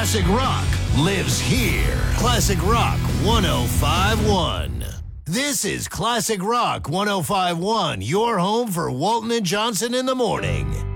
classic rock lives here. Classic Rock 1051. This is Classic Rock 1051, your home for Walton and Johnson in the morning.